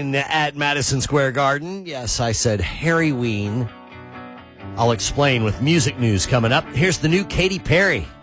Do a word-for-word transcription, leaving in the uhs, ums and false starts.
Ween at Madison Square Garden. Yes, I said Harry Ween. I'll explain with music news coming up. Here's the new Katy Perry.